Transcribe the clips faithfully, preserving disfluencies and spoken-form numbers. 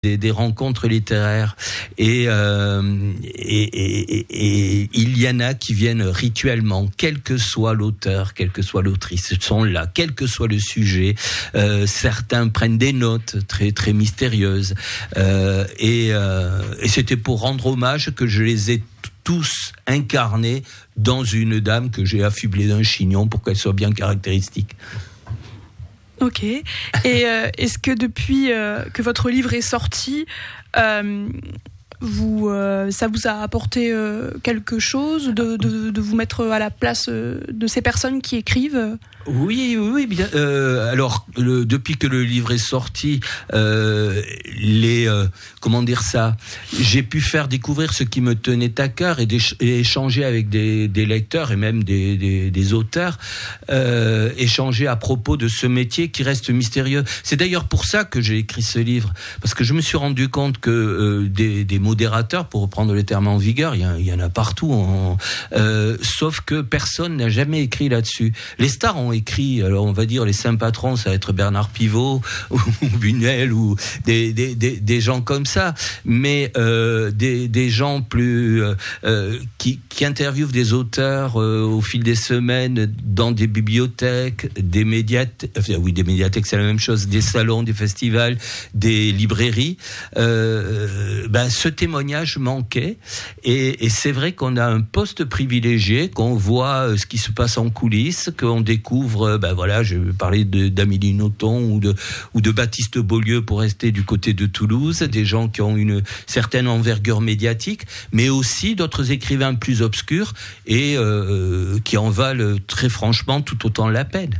Des, des rencontres littéraires et, euh, et, et, et, et il y en a qui viennent rituellement, quel que soit l'auteur, quelle que soit l'autrice, ils sont là, quel que soit le sujet. Euh, certains prennent des notes très très mystérieuses euh, et, euh, et c'était pour rendre hommage que je les ai tous incarnés dans une dame que j'ai affublée d'un chignon pour qu'elle soit bien caractéristique. Ok. Et euh, est-ce que depuis euh, que votre livre est sorti, euh, vous, euh, ça vous a apporté euh, quelque chose de, de, de vous mettre à la place euh, de ces personnes qui écrivent ? Oui, oui, bien. Euh, alors, le, depuis que le livre est sorti, euh, les, euh, comment dire ça, j'ai pu faire découvrir ce qui me tenait à cœur et, et échanger avec des, des lecteurs et même des, des, des auteurs, euh, échanger à propos de ce métier qui reste mystérieux. C'est d'ailleurs pour ça que j'ai écrit ce livre, parce que je me suis rendu compte que euh, des, des modérateurs, pour reprendre le terme en vigueur, il y, a, il y en a partout, en, euh, sauf que personne n'a jamais écrit là-dessus. Les stars ont écrit, alors on va dire les saints patrons, ça va être Bernard Pivot ou Bunel ou des, des, des, des gens comme ça, mais euh, des, des gens plus euh, qui, qui interviewent des auteurs euh, au fil des semaines dans des bibliothèques, des médiathèques, enfin, oui des médiathèques c'est la même chose, des salons, des festivals, des librairies. Euh, ben ce témoignage manquait et, et c'est vrai qu'on a un poste privilégié, qu'on voit ce qui se passe en coulisses, qu'on découvre, ben voilà, je vais parler de, d'Amélie Nothomb ou de, ou de Baptiste Beaulieu pour rester du côté de Toulouse, des gens qui ont une certaine envergure médiatique, mais aussi d'autres écrivains plus obscurs et euh, qui en valent très franchement tout autant la peine.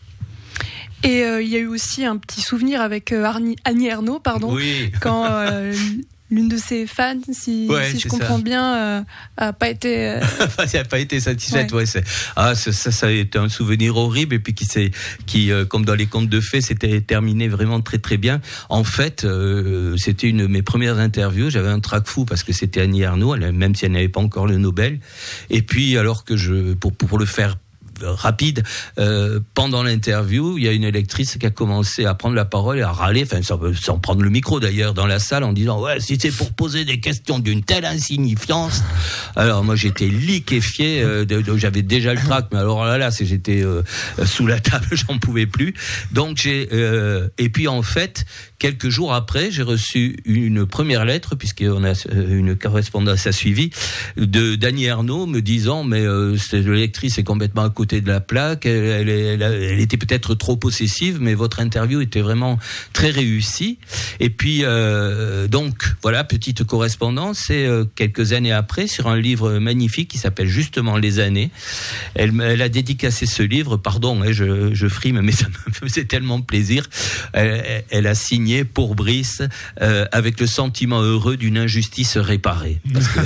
Et euh, il y a eu aussi un petit souvenir avec euh, Arnie, Annie Ernaux, pardon, oui. quand euh, l'une de ses fans, si, ouais, si je comprends ça. bien, euh, a pas été. Euh... Elle n'a pas été satisfaite. Ouais. Ouais, c'est... Ah, ça, ça, ça a été un souvenir horrible et puis qui, s'est, qui, euh, comme dans les contes de fées, c'était terminé vraiment très très bien. En fait, euh, c'était une de mes premières interviews. J'avais un trac fou parce que c'était Annie Ernaux, même si elle n'avait pas encore le Nobel. Et puis, alors que je, pour pour le faire rapide, euh, pendant l'interview, il y a une lectrice qui a commencé à prendre la parole et à râler, enfin sans, sans prendre le micro d'ailleurs, dans la salle en disant ouais, si c'est pour poser des questions d'une telle insignifiance. Alors moi j'étais liquéfié, euh, de, de, j'avais déjà le trac, mais alors là là, c'est, j'étais euh, sous la table, j'en pouvais plus. Donc j'ai euh, et puis en fait quelques jours après, j'ai reçu une première lettre, puisqu'on a une correspondance à suivi, de d'Annie Ernaux me disant mais euh, cette lectrice est complètement à côté de la plaque, elle, elle, elle, elle était peut-être trop possessive, mais votre interview était vraiment très réussie. Et puis euh, donc voilà, petite correspondance. Et euh, quelques années après, sur un livre magnifique qui s'appelle justement Les Années, elle, elle a dédicacé ce livre. Pardon, hein, je, je frime, mais ça me faisait tellement plaisir. Elle, elle a signé pour Brice euh, avec le sentiment heureux d'une injustice réparée. Parce que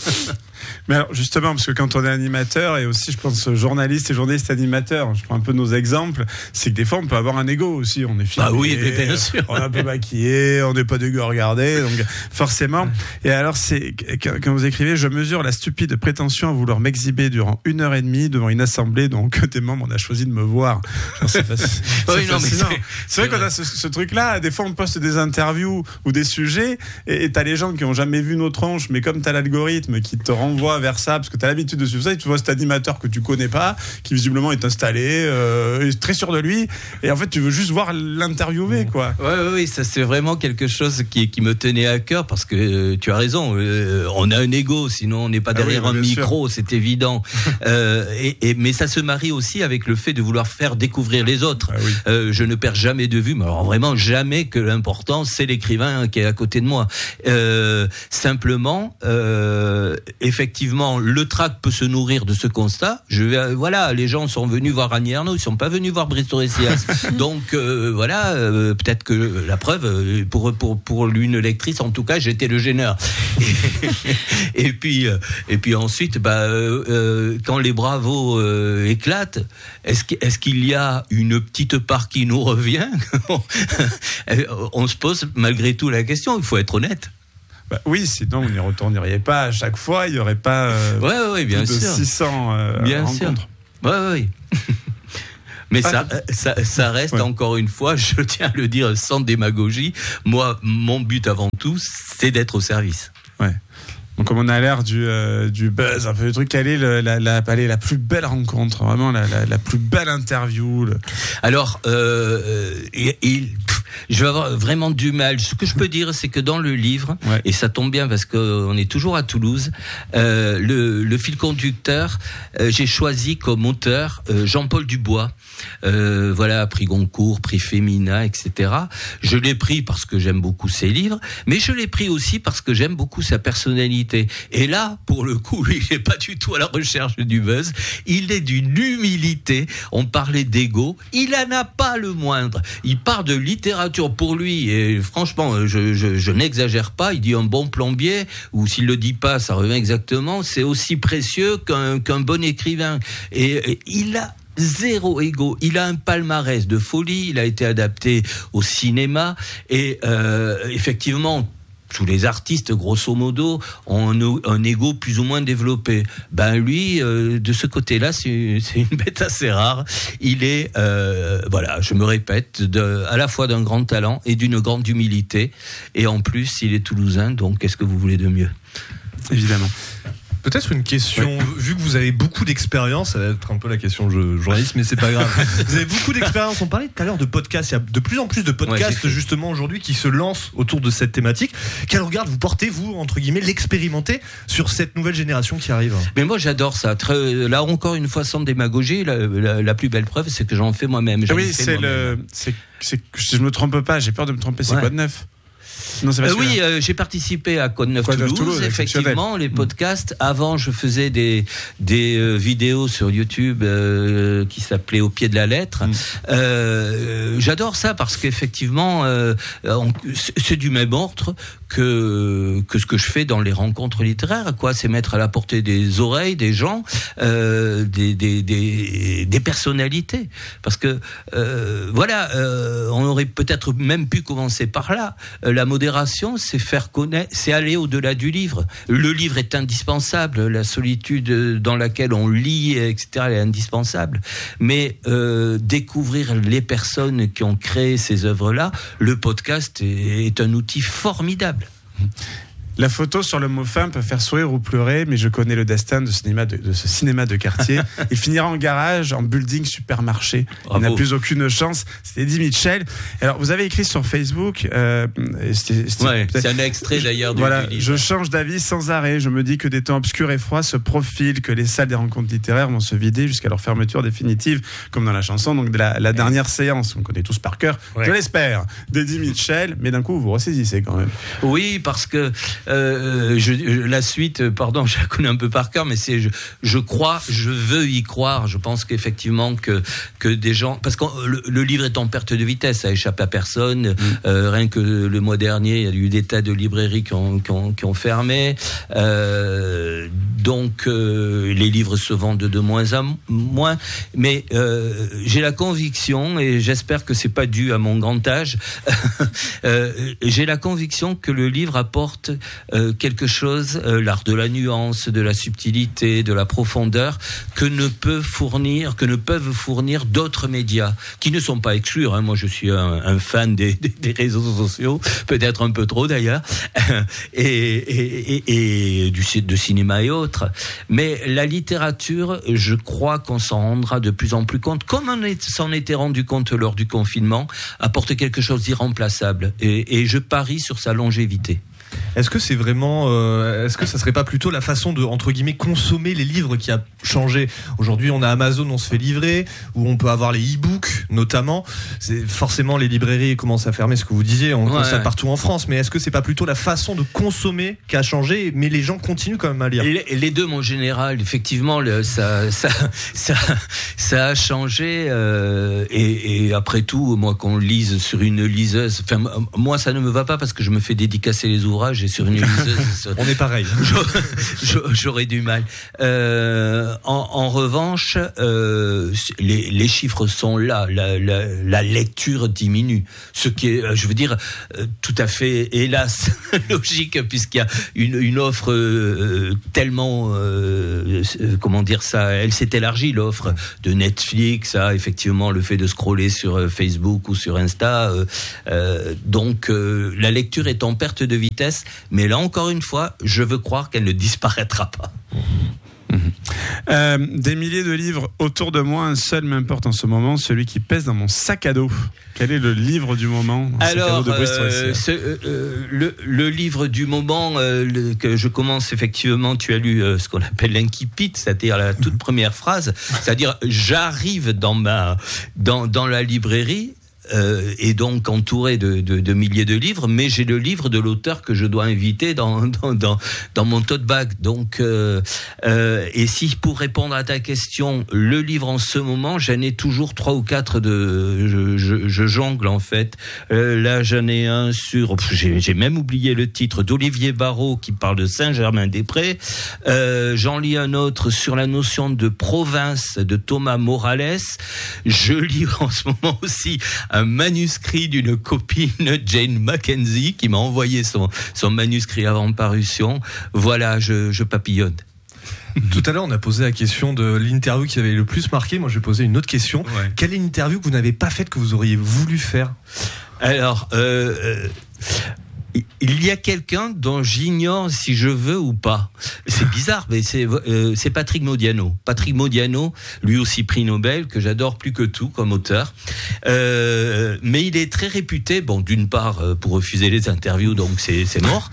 Mais alors justement, parce que quand on est animateur, et aussi je pense journaliste et journaliste animateur, je prends un peu nos exemples, c'est que des fois on peut avoir un ego aussi, on est filmé, bah oui, bien sûr, on est un peu maquillé, on n'est pas dégueu à regarder, donc forcément. Et alors c'est quand vous écrivez, je mesure la stupide prétention à vouloir m'exhiber durant une heure et demie devant une assemblée dont que des membres on a choisi de me voir. Genre, c'est, faci- c'est oui, non, fascinant. Mais c'est, c'est, c'est vrai, vrai qu'on a ce, ce truc-là. Des fois on poste des interviews ou des sujets et, et t'as les gens qui ont jamais vu nos tronches, mais comme t'as l'algorithme qui te renvoie vers ça, parce que tu as l'habitude de suivre ça, et tu vois cet animateur que tu connais pas, qui visiblement est installé, euh, est très sûr de lui, et en fait tu veux juste voir l'interviewer, quoi. Ouais, ouais, oui, ça c'est vraiment quelque chose qui, qui me tenait à cœur, parce que euh, tu as raison, euh, on a un ego, sinon on n'est pas derrière ah oui, un micro, sûr. C'est évident. euh, et, et, mais ça se marie aussi avec le fait de vouloir faire découvrir les autres. Ah oui. euh, je ne perds jamais de vue, mais alors vraiment jamais que l'important c'est l'écrivain qui est à côté de moi. Euh, simplement, euh, effectivement, le trac peut se nourrir de ce constat. Je vais, voilà, les gens sont venus voir Annie Ernaux, ils sont pas venus voir Brice Torresias. Donc euh, voilà, euh, peut-être que la preuve, pour pour pour l'une lectrice, en tout cas, j'étais le gêneur. Et, et puis euh, et puis ensuite, bah euh, euh, quand les bravos euh, éclatent, est-ce que, est-ce qu'il y a une petite part qui nous revient? On se pose malgré tout la question. Il faut être honnête. Bah oui, sinon vous n'y retourneriez pas à chaque fois, il n'y aurait pas euh, ouais, ouais, bien plus sûr. de six cents euh, bien rencontres. Sûr. Ouais, ouais, ouais. Mais Ah, ça, ça, ça reste ouais. encore une fois, je tiens à le dire sans démagogie. Moi, mon but avant tout, c'est d'être au service. Ouais. Donc comme on a l'air du, euh, du buzz, un peu le truc, quelle est le, la, la, allez, la plus belle rencontre, vraiment la, la, la plus belle interview le... Alors, euh, il, il, pff, je vais avoir vraiment du mal. Ce que je peux dire, c'est que dans le livre, ouais. et ça tombe bien parce qu'on est toujours à Toulouse, euh, le, le fil conducteur, euh, j'ai choisi comme auteur euh, Jean-Paul Dubois. Euh, voilà, prix Goncourt, prix Femina, et cetera. Je l'ai pris parce que j'aime beaucoup ses livres, mais je l'ai pris aussi parce que j'aime beaucoup sa personnalité. Et là, pour le coup, il n'est pas du tout à la recherche du buzz. Il est d'une humilité. On parlait d'ego. Il en a pas le moindre. Il part de littérature pour lui. Et franchement, je, je, je n'exagère pas. Il dit un bon plombier, ou s'il le dit pas, ça revient exactement. C'est aussi précieux qu'un, qu'un bon écrivain. Et, et il a zéro ego. Il a un palmarès de folie. Il a été adapté au cinéma. Et euh, effectivement, tous les artistes, grosso modo, ont un, un ego plus ou moins développé. Ben lui, euh, de ce côté-là, c'est, c'est une bête assez rare. Il est, euh, voilà, je me répète, de, à la fois d'un grand talent et d'une grande humilité. Et en plus, il est toulousain, donc qu'est-ce que vous voulez de mieux ? Évidemment. Peut-être une question, ouais. Vu que vous avez beaucoup d'expérience, ça va être un peu la question de journaliste, mais c'est pas grave. Vous avez beaucoup d'expérience. On parlait tout à l'heure de podcasts. Il y a de plus en plus de podcasts, ouais, justement, aujourd'hui, qui se lancent autour de cette thématique. Quel regard vous portez, vous, entre guillemets, l'expérimenter sur cette nouvelle génération qui arrive ? Mais moi, j'adore ça. Très, là, encore une fois, sans démagogie, la, la, la plus belle preuve, c'est que j'en fais moi-même. J'en oui, fais c'est moi-même. le, c'est, c'est, je me trompe pas, j'ai peur de me tromper, c'est ouais. quoi de neuf ? Non, c'est pas euh, oui, euh, j'ai participé à Code neuf Toulouse, Toulouse, effectivement, les podcasts. Avant, je faisais des des euh, vidéos sur YouTube euh, qui s'appelaient Au pied de la lettre. Mm. Euh, j'adore ça parce qu'effectivement, euh, on, c'est du même ordre que que ce que je fais dans les rencontres littéraires. Quoi, c'est mettre à la portée des oreilles des gens, euh, des, des des des personnalités. Parce que euh, voilà, euh, on aurait peut-être même pu commencer par là. La modération, c'est faire connaître, c'est aller au-delà du livre. Le livre est indispensable, la solitude dans laquelle on lit, et cetera, est indispensable. Mais euh, découvrir les personnes qui ont créé ces œuvres-là, le podcast est, est un outil formidable. La photo sur le mot fin peut faire sourire ou pleurer, mais je connais le destin de, cinéma de, de ce cinéma de quartier. Il finira en garage, en building supermarché. Bravo. Il n'a plus aucune chance. C'était Eddie Mitchell. Alors, vous avez écrit sur Facebook. Euh, c'était, c'était ouais, c'est un extrait d'ailleurs du, voilà, du livre. Je change d'avis sans arrêt. Je me dis que des temps obscurs et froids se profilent, que les salles des rencontres littéraires vont se vider jusqu'à leur fermeture définitive, comme dans la chanson. Donc, de la, la dernière séance, on connaît tous par cœur, ouais. je l'espère, d'Eddie Mitchell. Mais d'un coup, vous vous ressaisissez quand même. Oui, parce que Euh, je, la suite, pardon, je la connais un peu par cœur, mais c'est je, je crois, je veux y croire. Je pense qu'effectivement que que des gens, parce que le, le livre est en perte de vitesse, ça échappe à personne. Mmh. Euh, rien que le mois dernier, il y a eu des tas de librairies qui ont qui ont, qui ont fermé. Euh, donc euh, les livres se vendent de moins en moins. Mais euh, j'ai la conviction, et j'espère que c'est pas dû à mon grand âge, euh, j'ai la conviction que le livre apporte Euh, quelque chose, euh, l'art de la nuance, de la subtilité, de la profondeur, que ne peut fournir, que ne peuvent fournir d'autres médias, qui ne sont pas exclus. Hein. Moi, je suis un, un fan des, des, des réseaux sociaux, peut-être un peu trop d'ailleurs, et, et, et, et du de cinéma et autres. Mais la littérature, je crois qu'on s'en rendra de plus en plus compte, comme on est, s'en était rendu compte lors du confinement, apporte quelque chose d'irremplaçable. Et, et je parie sur sa longévité. Est-ce que c'est vraiment, euh, est-ce que ça serait pas plutôt la façon de, entre guillemets, consommer les livres qui a changé ? Aujourd'hui, on a Amazon, on se fait livrer, où on peut avoir les e-books, notamment. C'est forcément les librairies commencent à fermer, ce que vous disiez, on ouais, constate ouais. partout en France. Mais est-ce que c'est pas plutôt la façon de consommer qui a changé, mais les gens continuent quand même à lire ? Les, les deux, mon général, effectivement, le, ça, ça, ça, ça a changé. Euh, et, et après tout, moi, qu'on lise sur une liseuse, enfin, moi, ça ne me va pas parce que je me fais dédicacer les ouvrages. Et sur une liseuse, on est pareil. J'aurais du mal. Euh, en, en revanche, euh, les, les chiffres sont là. La, la, la lecture diminue. Ce qui est, je veux dire, tout à fait, hélas, logique, puisqu'il y a une, une offre euh, tellement effectivement, euh, comment dire ça, elle s'est élargie, l'offre de Netflix, à effectivement le fait de scroller sur Facebook ou sur Insta. Euh, euh, donc euh, la lecture est en perte de vitesse, mais là encore une fois, je veux croire qu'elle ne disparaîtra pas. Mmh. Euh, des milliers de livres autour de moi, un seul m'importe en ce moment, celui qui pèse dans mon sac à dos. Quel est le livre du moment dans Alors, de euh, ce, euh, le, le livre du moment euh, le, que je commence effectivement, tu as lu euh, ce qu'on appelle l'incipit, c'est-à-dire la toute première phrase, c'est-à-dire j'arrive dans ma dans dans la librairie. Euh, et donc entouré de, de, de milliers de livres, mais j'ai le livre de l'auteur que je dois inviter dans dans dans, dans mon tote bag. Donc euh, euh, et si pour répondre à ta question, le livre en ce moment, j'en ai toujours trois ou quatre de je, je, je jongle en fait. Euh, là j'en ai un sur, j'ai, j'ai même oublié le titre, d'Olivier Barrault qui parle de Saint-Germain-des-Prés. Euh, j'en lis un autre sur la notion de province de Thomas Morales. Je lis en ce moment aussi un manuscrit d'une copine, Jane Mackenzie, qui m'a envoyé son, son manuscrit avant parution. Voilà, je, je papillonne. Tout à l'heure, on a posé la question de l'interview qui avait le plus marqué. Moi, je vais poser une autre question. Ouais. Quelle est l'interview que vous n'avez pas faite, que vous auriez voulu faire ? Alors, euh, euh, il y a quelqu'un dont j'ignore si je veux ou pas. C'est bizarre, mais c'est, euh, c'est Patrick Modiano. Patrick Modiano, lui aussi prix Nobel, que j'adore plus que tout comme auteur. Euh, mais il est très réputé, bon, d'une part, euh, pour refuser les interviews, donc c'est, c'est mort.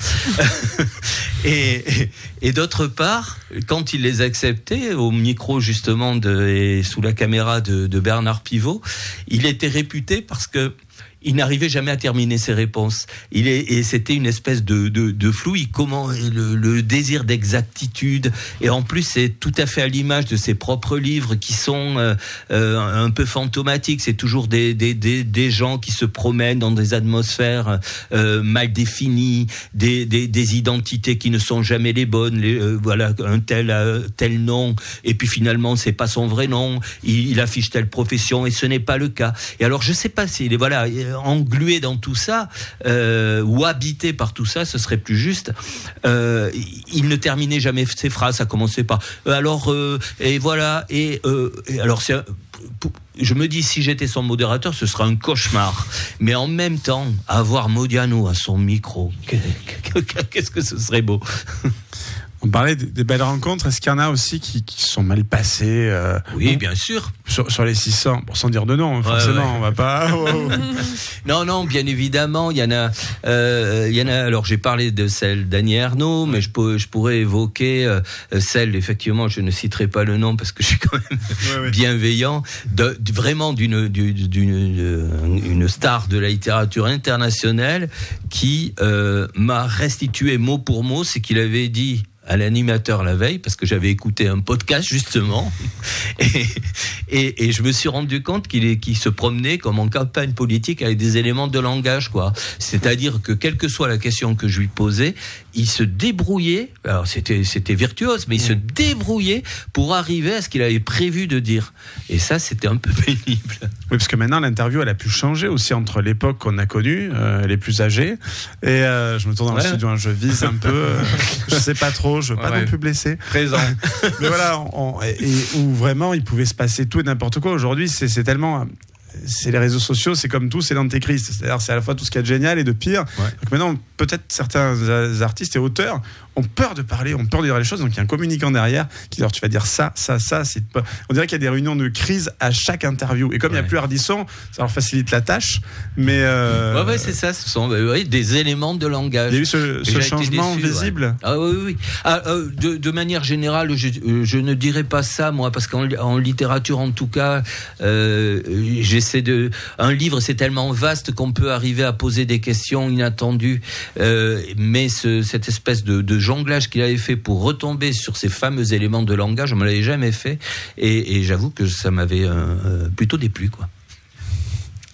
et, et, et d'autre part, quand il les acceptait, au micro justement de, et sous la caméra de, de Bernard Pivot, il était réputé parce que il n'arrivait jamais à terminer ses réponses. Il est, et c'était une espèce de, de, de flou. Il comment le, le désir d'exactitude. Et en plus, c'est tout à fait à l'image de ses propres livres qui sont euh, euh, un peu fantomatiques. C'est toujours des, des, des, des gens qui se promènent dans des atmosphères euh, mal définies, des, des, des identités qui ne sont jamais les bonnes. Les, euh, voilà, un tel euh, tel nom. Et puis finalement, c'est pas son vrai nom. Il, il affiche telle profession et ce n'est pas le cas. Et alors, je sais pas s'il est voilà. englué dans tout ça euh, ou habité par tout ça, ce serait plus juste. Euh, il ne terminait jamais ses phrases. Ça commençait par euh, alors euh, et voilà et, euh, et alors c'est je me dis si j'étais son modérateur, ce serait un cauchemar. Mais en même temps, avoir Modiano à son micro, qu'est-ce que ce serait beau. On parlait des belles rencontres. Est-ce qu'il y en a aussi qui, qui sont mal passées euh, Oui, bon, bien sûr. Sur, sur les six cents, bon, sans dire de nom, forcément, ouais, ouais. On va pas. Oh, oh. non, non, bien évidemment, il y en a. Euh, il y en a. Alors, j'ai parlé de celle d'Annie Ernaux, mais je, peux, je pourrais évoquer euh, celle. Effectivement, je ne citerai pas le nom parce que je suis quand même ouais, ouais. bienveillant. De, de, vraiment d'une, d'une, d'une une star de la littérature internationale qui euh, m'a restitué mot pour mot ce qu'il avait dit à l'animateur la veille, parce que j'avais écouté un podcast justement, et, et, et je me suis rendu compte qu'il, est, qu'il se promenait comme en campagne politique avec des éléments de langage, quoi. C'est-à-dire que quelle que soit la question que je lui posais, il se débrouillait, alors c'était, c'était virtuose, mais il mmh. se débrouillait pour arriver à ce qu'il avait prévu de dire. Et ça, c'était un peu pénible. Oui, parce que maintenant, l'interview, elle a pu changer aussi entre l'époque qu'on a connue, euh, les plus âgés, et euh, je me tourne dans ouais. le studio, hein, je vise un peu, euh, je sais pas trop, je veux pas ouais. non plus blesser. Présent. Mais voilà, on, et, et où vraiment, il pouvait se passer tout et n'importe quoi. Aujourd'hui, c'est, c'est tellement... C'est les réseaux sociaux, c'est comme tout, c'est l'antéchrist. C'est-à-dire, c'est à la fois tout ce qu'il y a de génial et de pire. Ouais. Donc maintenant, peut-être certains artistes et auteurs ont peur de parler, ont peur de dire les choses. Donc il y a un communicant derrière qui dit alors tu vas dire ça, ça, ça. C'est pas... On dirait qu'il y a des réunions de crise à chaque interview. Et comme ouais. il n'y a plus Ardisson, ça leur facilite la tâche. Mais euh... ouais, ouais, c'est ça. Ce sont oui, des éléments de langage. Il y a eu ce, ce changement déçu, visible. Ouais. Ah oui, oui. Ah, euh, de, de manière générale, je, euh, je ne dirais pas ça moi, parce qu'en en littérature, en tout cas, euh, j'essaie de. Un livre, c'est tellement vaste qu'on peut arriver à poser des questions inattendues. Euh, mais ce, cette espèce de, de jonglage qu'il avait fait pour retomber sur ces fameux éléments de langage, on ne me l'avait jamais fait, et, et j'avoue que ça m'avait euh, plutôt déplu, quoi.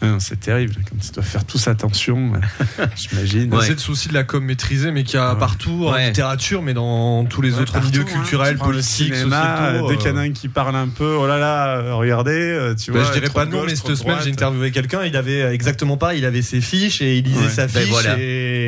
Non, c'est terrible, quand tu dois faire tous attention, j'imagine. Ouais. C'est le souci de la com maîtrisée, mais qu'il y a ouais. partout, en ouais. littérature, mais dans tous les ouais, autres partout, milieux culturels, hein, politiques, cinéma, sociétaux. Dès qu'il y en a un qui parle un peu, oh là là, regardez, tu bah, vois. Je dirais pas non, mais cette semaine, j'ai interviewé quelqu'un, il avait exactement pareil, il avait ses fiches et il lisait ouais. sa fiche, voilà.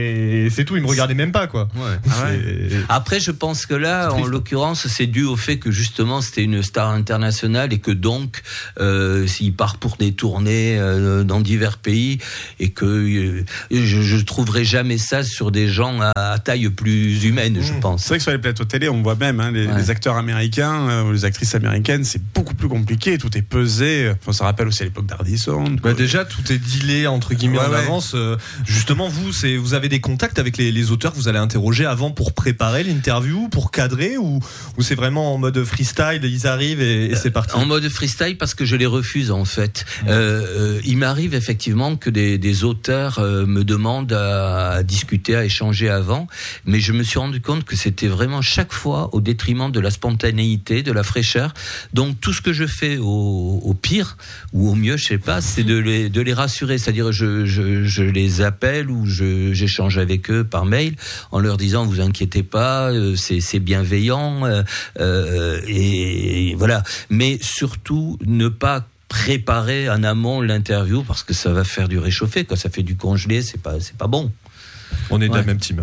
et c'est tout, il me regardait même pas, quoi. Ouais. Ah ouais. Après, je pense que là, en l'occurrence, c'est dû au fait que justement, c'était une star internationale et que donc, euh, s'il part pour des tournées euh, dans divers pays et que euh, je, je trouverai jamais ça sur des gens à, à taille plus humaine, mmh. je pense. C'est vrai que sur les plateaux télé, on voit même hein, les, ouais. les acteurs américains euh, ou les actrices américaines, c'est beaucoup plus compliqué, tout est pesé. Enfin, ça rappelle aussi à l'époque d'Ardisson. Bah déjà, tout est dealé entre guillemets ouais, en ouais. avance. Euh, justement, vous, c'est, vous avez des contacts avec les, les auteurs que vous allez interroger avant pour préparer l'interview, pour cadrer, ou, ou c'est vraiment en mode freestyle, ils arrivent et, et c'est parti. En mode freestyle parce que je les refuse en fait. Mmh. Euh, euh, il m'arrive effectivement que des, des auteurs euh, me demandent à, à discuter, à échanger avant, mais je me suis rendu compte que c'était vraiment chaque fois au détriment de la spontanéité, de la fraîcheur. Donc tout ce que je fais au, au pire ou au mieux, je sais pas, c'est de les, de les rassurer, c'est-à-dire je, je, je les appelle ou je, j'échange avec eux par mail en leur disant vous inquiétez pas, euh, c'est, c'est bienveillant euh, euh, et, et voilà. Mais surtout ne pas préparer en amont l'interview parce que ça va faire du réchauffé, quoi. Ça fait du congelé, c'est pas, c'est pas bon. On est de ouais. la même team.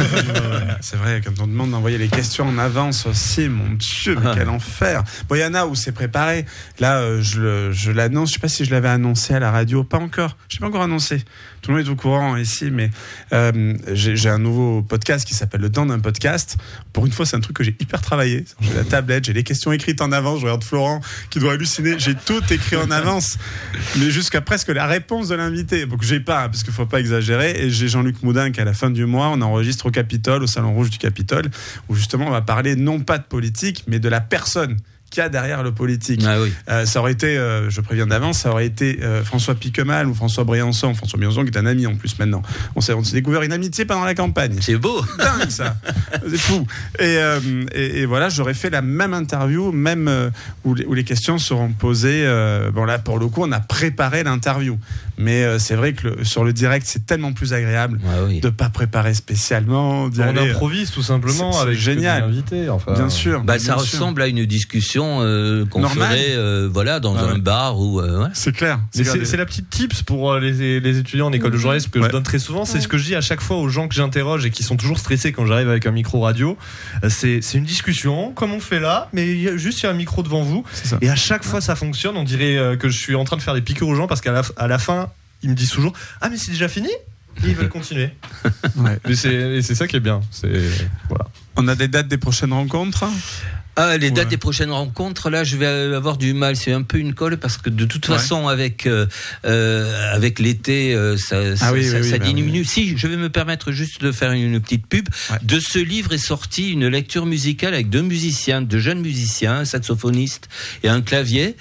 C'est vrai, quand on demande d'envoyer les questions en avance aussi, mon Dieu, mais quel enfer. Bon, il y en a où c'est préparé. Là, euh, je, le, je l'annonce, je sais pas si je l'avais annoncé à la radio, pas encore. Je l'ai pas encore annoncé. Tout le monde est au courant ici, mais euh, j'ai, j'ai un nouveau podcast qui s'appelle Le Temps d'un podcast. Pour une fois, c'est un truc que j'ai hyper travaillé. J'ai la tablette, j'ai les questions écrites en avance. Je regarde Florent qui doit halluciner. J'ai tout écrit en avance, mais jusqu'à presque la réponse de l'invité. Donc j'ai pas, parce qu'il faut pas exagérer. Et j'ai Jean-Luc Moudin qu'à la fin du mois, on enregistre au Capitole, au Salon Rouge du Capitole, où justement on va parler non pas de politique, mais de la personne qu'il y a derrière le politique. Ah oui. Euh, ça aurait été, euh, je préviens d'avance, ça aurait été euh, François Piquemal ou François Briançon, François Briançon qui est un ami en plus maintenant. On s'est, on s'est découvert une amitié pendant la campagne. C'est beau. Dingue ça. C'est fou. Et, euh, et, et voilà, j'aurais fait la même interview, même euh, où, les, où les questions seront posées. Euh, bon là, pour le coup, on a préparé l'interview. Mais euh, c'est vrai que le, sur le direct, c'est tellement plus agréable ah oui. de pas préparer spécialement. On aller, improvise tout simplement c'est, avec c'est génial. Invité, enfin. Bien sûr. Bah, bien ça sûr. ressemble à une discussion euh, qu'on Normal. ferait, euh, voilà, dans ah un ouais. bar ou. Euh, ouais. C'est clair. C'est, c'est, c'est la petite tips pour les, les étudiants en école de journalisme que ouais. je donne très souvent. C'est ouais. ce que je dis à chaque fois aux gens que j'interroge et qui sont toujours stressés quand j'arrive avec un micro radio. C'est, c'est une discussion comme on fait là, mais il y a juste il y a un micro devant vous. Et à chaque fois ça fonctionne. On dirait que je suis en train de faire des piqûres aux gens parce qu'à la, à la fin ils me disent toujours ah mais c'est déjà fini. Et ils veulent continuer. Ouais. Et c'est, et c'est ça qui est bien. C'est, voilà. On a des dates des prochaines rencontres ? Ah, les dates ouais. des prochaines rencontres, là, je vais avoir du mal. C'est un peu une colle parce que de toute ouais. façon, avec euh, euh, avec l'été, euh, ça, ça, ah oui, ça, oui, ça oui, diminue. Bah oui. Si, je vais me permettre juste de faire une petite pub. Ouais. De ce livre est sortie une lecture musicale avec deux musiciens, deux jeunes musiciens, un saxophoniste et un clavier.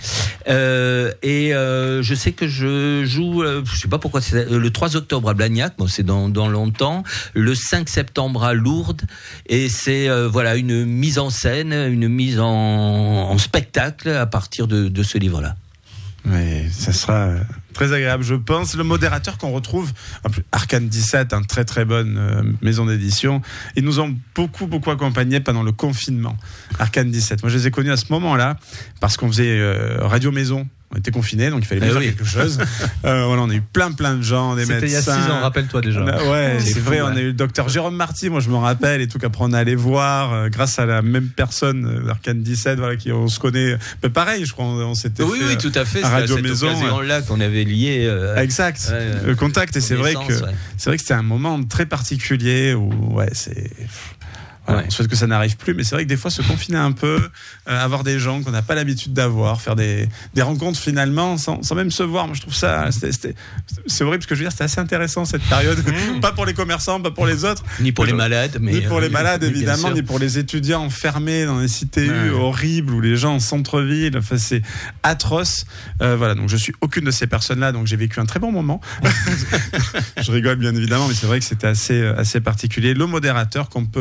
Euh, et euh, je sais que je joue, euh, je sais pas pourquoi, c'est le trois octobre à Blagnac, bon, c'est dans, dans longtemps. Le cinq septembre à Lourdes, et c'est euh, voilà une mise en scène, une mise en, en spectacle à partir de, de ce livre-là. Oui, ça sera très agréable, je pense. Le modérateur qu'on retrouve, Arcane dix-sept, une très très bonne euh, maison d'édition, ils nous ont beaucoup beaucoup accompagnés pendant le confinement. Arcane dix-sept, moi je les ai connus à ce moment-là parce qu'on faisait euh, Radio Maison. On était confinés, donc il fallait bien eh faire oui. quelque chose. Euh, voilà, on a eu plein plein de gens, des C'était médecins. C'était il y a six ans, rappelle-toi déjà. A, ouais, c'est, c'est fou, vrai, ouais. On a eu le docteur Jérôme Marty, moi je me rappelle, et tout, qu'après on allait voir, euh, grâce à la même personne, d'Arcane dix-sept, voilà, qui on se connaît. Mais pareil, je crois, on, on s'était oui, fait. Oui, tout à fait. À Radio cette Maison. occasion-là qu'on avait lié. Euh, exact. Ouais, le contact, et c'est vrai que, ouais. c'est vrai que c'était un moment très particulier où, ouais, c'est. Voilà, ouais. On souhaite que ça n'arrive plus, mais c'est vrai que des fois se confiner un peu, euh, avoir des gens qu'on n'a pas l'habitude d'avoir, faire des, des rencontres finalement sans, sans même se voir. Moi je trouve ça, c'était, c'était, c'est horrible ce que je veux dire, c'était assez intéressant cette période, mmh. pas pour les commerçants, pas pour les autres, ni pour les malades, mais ni pour euh, les malades évidemment, ni pour les étudiants enfermés dans des C T U ouais. horribles ou les gens en centre-ville. Enfin c'est atroce. Euh, voilà, donc je suis aucune de ces personnes-là, donc j'ai vécu un très bon moment. Je rigole bien évidemment, mais c'est vrai que c'était assez assez particulier. Le modérateur qu'on peut trouver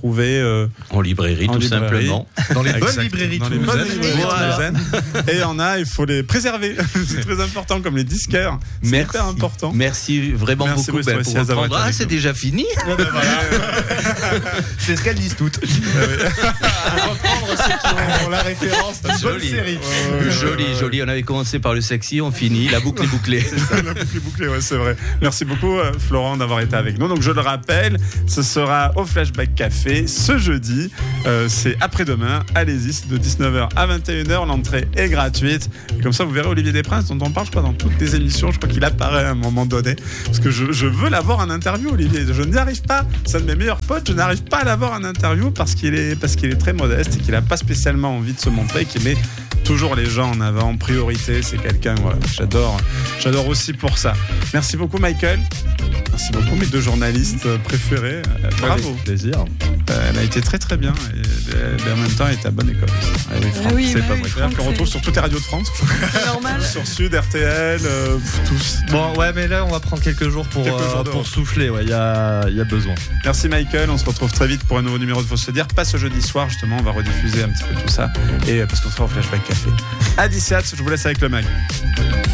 retrouver euh, en librairie, en tout librairie. simplement. Dans les bonnes Exact. librairies Dans les bonnes toulousaines. librairies Voilà. toulousaines. Et il y en a, il faut les préserver. C'est très important, comme les disquaires. C'est Merci. hyper important. Merci vraiment Merci, beaucoup Bruce ben, Toissier, pour d'avoir reprendre. été Ah, avec c'est nous. déjà fini. C'est ce qu'elles disent toutes. À reprendre ceux qui ont la référence d'une bonne Joli. série. Joli, joli. On avait commencé par le sexy, on finit. La boucle est bouclée. La boucle est bouclée, ouais, c'est vrai. Merci beaucoup, euh, Florent, d'avoir été avec nous. Donc, je le rappelle, ce sera au Flashback Café ce jeudi. Euh, c'est après-demain. Allez-y, c'est de dix-neuf heures à vingt et une heures. L'entrée est gratuite. Et comme ça, vous verrez Olivier Desprinces, dont on parle, je crois, dans toutes les émissions. Je crois qu'il apparaît à un moment donné. Parce que je, je veux l'avoir en interview, Olivier. Je n'y arrive pas. C'est un de mes meilleurs potes. Je n'arrive pas à l'avoir en interview parce qu'il est, parce qu'il est très modeste et qu'il n'a pas spécialement envie de se montrer, qu'il met toujours les gens en avant, en priorité. C'est quelqu'un, voilà, j'adore, j'adore aussi pour ça. Merci beaucoup, Michael. Merci beaucoup, mes deux journalistes préférés. Euh, Bravo. Avec plaisir. Euh, elle a été très très bien et, et en même temps elle est à bonne école. Ah oui, Franck, Ah oui, c'est bah pas oui, vrai. Franck, Qu'on c'est- retrouve sur toutes les radios de France, C'est normal. sur Sud, R T L, euh, pff, tous. Bon, ouais, mais là, on va prendre quelques jours pour, Quelques euh, jours de pour repos. souffler. Ouais, il y a, il y a besoin. Merci Michael, on se retrouve très vite pour un nouveau numéro de Faut se dire. Pas ce jeudi soir justement, on va rediffuser un petit peu tout ça et parce qu'on sera au Flashback Café. À dix-sept, je vous laisse avec le mag.